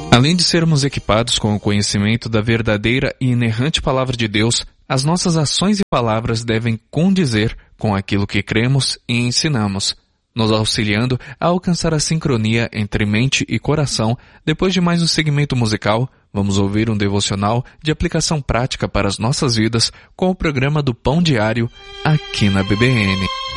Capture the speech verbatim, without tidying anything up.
Além de sermos equipados com o conhecimento da verdadeira e inerrante Palavra de Deus, as nossas ações e palavras devem condizer com aquilo que cremos e ensinamos, nos auxiliando a alcançar a sincronia entre mente e coração. Depois de mais um segmento musical, vamos ouvir um devocional de aplicação prática para as nossas vidas com o programa do Pão Diário aqui na B B N.